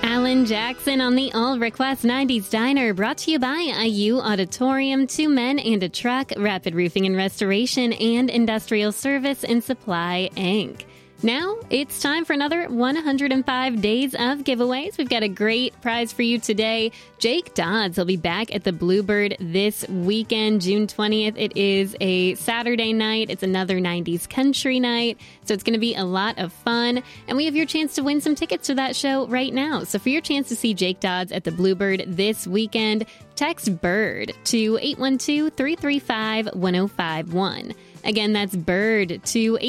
Alan Jackson on the All Request 90s Diner, brought to you by IU Auditorium, Two Men and a Truck, Rapid Roofing and Restoration, and Industrial Service and Supply, Inc. Now, it's time for another 105 days of giveaways. We've got a great prize for you today. Jake Dodds will be back at the Bluebird this weekend, June 20th. It is a Saturday night. It's another 90s country night, so it's going to be a lot of fun. And we have your chance to win some tickets to that show right now. So for your chance to see Jake Dodds at the Bluebird this weekend, text BIRD to 812-335-1051. Again, that's BIRD to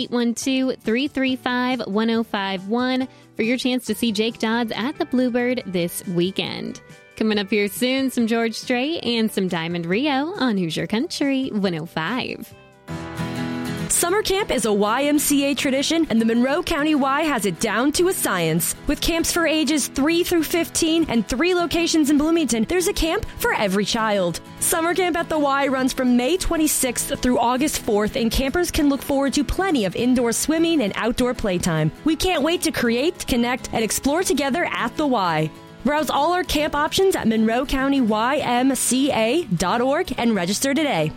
812-335-1051 for your chance to see Jake Dodds at the Bluebird this weekend. Coming up here soon, some George Strait and some Diamond Rio on Hoosier Country 105. Summer camp is a YMCA tradition, and the Monroe County Y has it down to a science. With camps for ages 3 through 15 and 3 locations in Bloomington, there's a camp for every child. Summer camp at the Y runs from May 26th through August 4th, and campers can look forward to plenty of indoor swimming and outdoor playtime. We can't wait to create, connect, and explore together at the Y. Browse all our camp options at monroecountyymca.org and register today.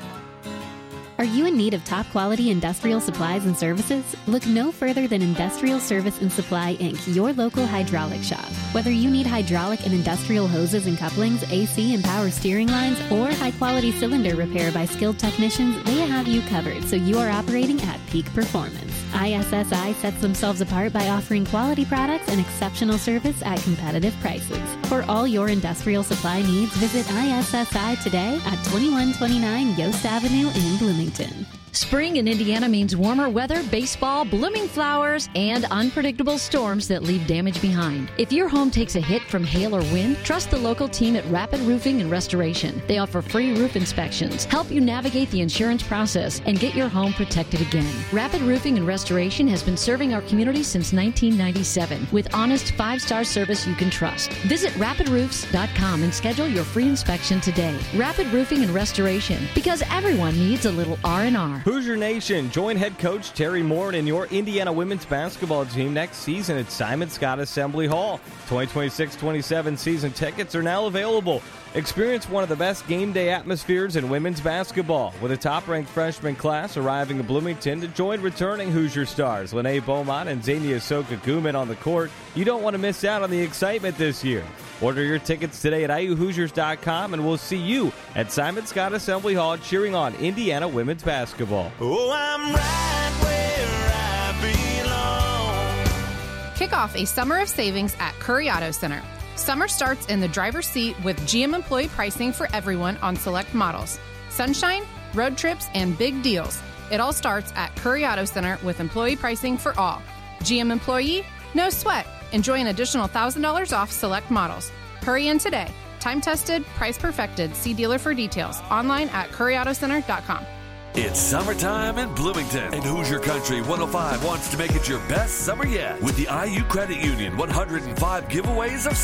Are you in need of top-quality industrial supplies and services? Look no further than Industrial Service and Supply, Inc., your local hydraulic shop. Whether you need hydraulic and industrial hoses and couplings, AC and power steering lines, or high-quality cylinder repair by skilled technicians, they have you covered so you are operating at peak performance. ISSI sets themselves apart by offering quality products and exceptional service at competitive prices. For all your industrial supply needs, visit ISSI today at 2129 Yost Avenue in Bloomington. Spring in Indiana means warmer weather, baseball, blooming flowers, and unpredictable storms that leave damage behind. If your home takes a hit from hail or wind, trust the local team at Rapid Roofing and Restoration. They offer free roof inspections, help you navigate the insurance process, and get your home protected again. Rapid Roofing and Restoration has been serving our community since 1997 with honest 5-star service you can trust. Visit rapidroofs.com and schedule your free inspection today. Rapid Roofing and Restoration, because everyone needs a little R&R. Hoosier Nation, join head coach Terry Moore and your Indiana women's basketball team next season at Simon Scott Assembly Hall. 2026-27 season tickets are now available. Experience one of the best game day atmospheres in women's basketball with a top-ranked freshman class arriving in Bloomington to join returning Hoosier stars Lene Beaumont and Zania Soka-Guman on the court. You don't want to miss out on the excitement this year. Order your tickets today at IUHoosiers.com, and we'll see you at Simon Scott Assembly Hall cheering on Indiana women's basketball. Oh, I'm right where I belong. Kick off a summer of savings at Curry Auto Center. Summer starts in the driver's seat with GM employee pricing for everyone on select models. Sunshine, road trips, and big deals. It all starts at Curry Auto Center with employee pricing for all. GM employee, no sweat. Enjoy an additional $1,000 off select models. Hurry in today. Time tested, price perfected. See dealer for details. Online at curryautocenter.com. It's summertime in Bloomington, and Hoosier Country 105 wants to make it your best summer yet with the IU Credit Union 105 giveaways of